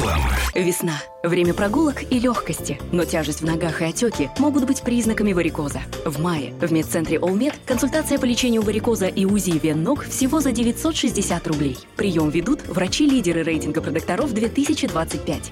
Реклама. Весна. Время прогулок и легкости. Но тяжесть в ногах и отеки могут быть признаками варикоза. В мае в медцентре Олмед консультация по лечению варикоза и УЗИ вен ног всего за 960 рублей. Прием ведут врачи-лидеры рейтинга продокторов 2025.